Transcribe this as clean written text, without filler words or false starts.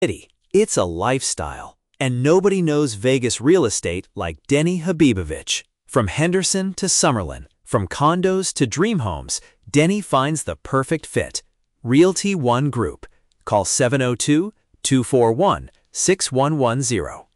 city. It's a lifestyle. And nobody knows Vegas real estate like Denny Habibovich. From Henderson to Summerlin, from condos to dream homes, Denny finds the perfect fit. Realty One Group. Call 702-241-6110.